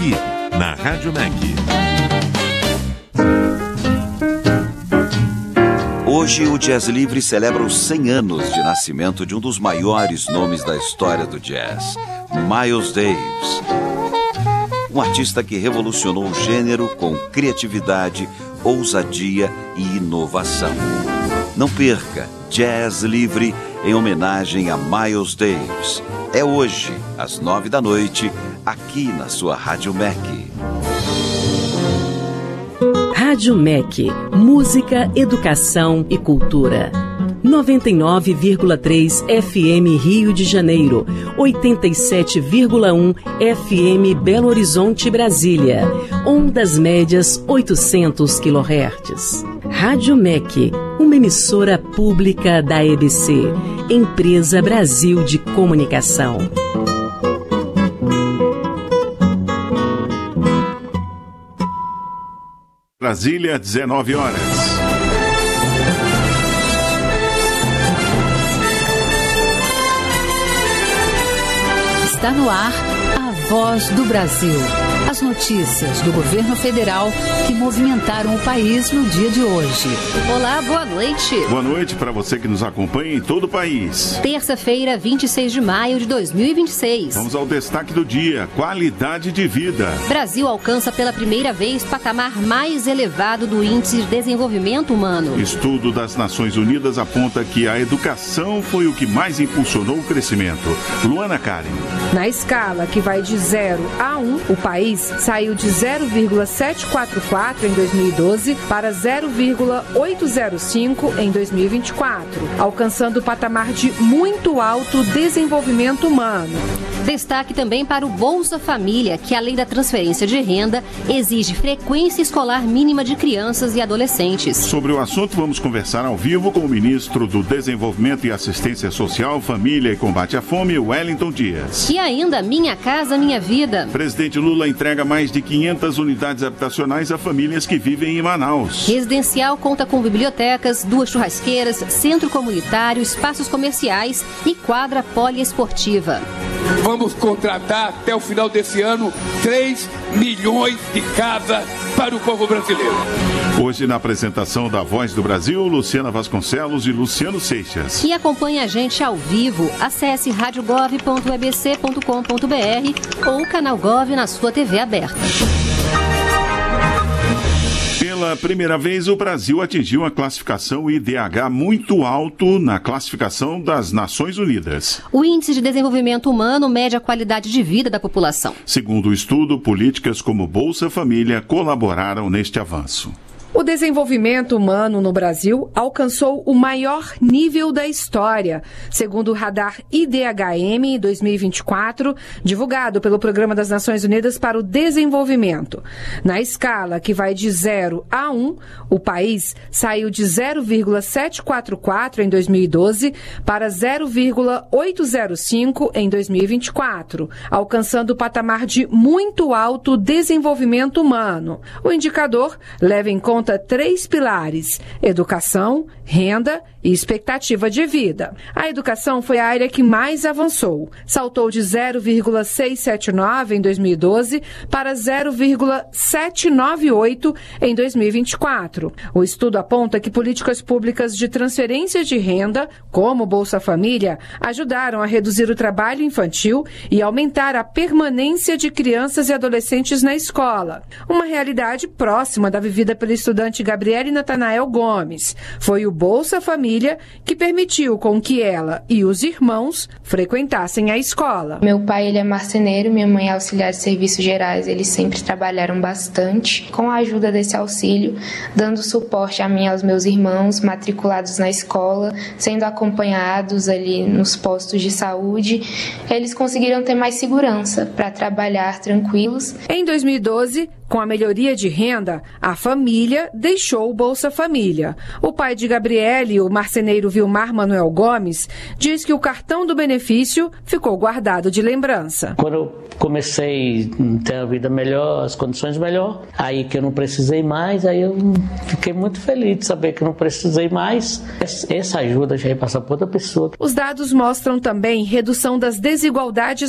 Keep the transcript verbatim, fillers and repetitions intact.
aqui, na Rádio M E C. Hoje o Jazz Livre celebra os cem anos de nascimento de um dos maiores nomes da história do jazz, Miles Davis. Um artista que revolucionou o gênero com criatividade, ousadia e inovação. Não perca Jazz Livre em homenagem a Miles Davis. É hoje, às nove da noite, aqui na sua Rádio M E C. Rádio M E C, música, educação e cultura. noventa e nove vírgula três F M Rio de Janeiro, oitenta e sete vírgula um F M Belo Horizonte, Brasília. Ondas médias oitocentos quilohertz. Rádio M E C, uma emissora pública da E B C, Empresa Brasil de Comunicação. Brasília, dezenove horas. Está no ar a Voz do Brasil. As notícias do governo federal que movimentaram o país no dia de hoje. Olá, boa noite. Boa noite para você que nos acompanha em todo o país. Terça-feira, vinte e seis de maio de dois mil e vinte e seis. Vamos ao destaque do dia: qualidade de vida. Brasil alcança pela primeira vez patamar mais elevado do Índice de Desenvolvimento Humano. Estudo das Nações Unidas aponta que a educação foi o que mais impulsionou o crescimento. Luana Karen. Na escala que vai de zero a um, o país saiu de zero vírgula setecentos e quarenta e quatro em dois mil e doze para zero vírgula oitocentos e cinco em dois mil e vinte e quatro, alcançando o patamar de muito alto desenvolvimento humano. Destaque também para o Bolsa Família, que além da transferência de renda, exige frequência escolar mínima de crianças e adolescentes. Sobre o assunto, vamos conversar ao vivo com o ministro do Desenvolvimento e Assistência Social, Família e Combate à Fome, Wellington Dias. E ainda Minha Casa Minha Vida. Presidente Lula entrega mais de quinhentas unidades habitacionais a famílias que vivem em Manaus. Residencial conta com bibliotecas, duas churrasqueiras, centro comunitário, espaços comerciais e quadra poliesportiva. Vamos contratar até o final desse ano três milhões de casas para o povo brasileiro. Hoje, na apresentação da Voz do Brasil, Luciana Vasconcelos e Luciano Seixas. E acompanhe a gente ao vivo. Acesse rádio gov ponto e b c ponto com ponto b r ou o canal Gov na sua T V aberta. Pela primeira vez, o Brasil atingiu a classificação I D H muito alto na classificação das Nações Unidas. O Índice de Desenvolvimento Humano mede a qualidade de vida da população. Segundo o estudo, políticas como Bolsa Família colaboraram neste avanço. O desenvolvimento humano no Brasil alcançou o maior nível da história, segundo o radar I D H M dois mil e vinte e quatro, divulgado pelo Programa das Nações Unidas para o Desenvolvimento. Na escala que vai de zero a um, o país saiu de zero vírgula setecentos e quarenta e quatro em dois mil e doze para zero vírgula oitocentos e cinco em dois mil e vinte e quatro, alcançando o patamar de muito alto desenvolvimento humano. O indicador leva em conta três pilares: educação, renda e expectativa de vida. A educação foi a área que mais avançou. Saltou de zero vírgula seiscentos e setenta e nove em dois mil e doze para zero vírgula setecentos e noventa e oito em dois mil e vinte e quatro. O estudo aponta que políticas públicas de transferência de renda, como Bolsa Família, ajudaram a reduzir o trabalho infantil e aumentar a permanência de crianças e adolescentes na escola. Uma realidade próxima da vivida pelo estudante Gabriele Natanael Gomes. Foi o Bolsa Família que permitiu com que ela e os irmãos frequentassem a escola. Meu pai, ele é marceneiro, minha mãe é auxiliar de serviços gerais. Eles sempre trabalharam bastante. Com a ajuda desse auxílio, dando suporte a mim e aos meus irmãos matriculados na escola, sendo acompanhados ali nos postos de saúde, eles conseguiram ter mais segurança para trabalhar tranquilos. Em dois mil e doze, com a melhoria de renda, a família deixou o Bolsa Família. O pai de Gabriele, o marceneiro Vilmar Manuel Gomes, diz que o cartão do benefício ficou guardado de lembrança. Quando eu comecei a ter a vida melhor, as condições melhor, aí que eu não precisei mais, aí eu fiquei muito feliz de saber que não precisei mais. Essa ajuda já ia passar para outra pessoa. Os dados mostram também redução das desigualdades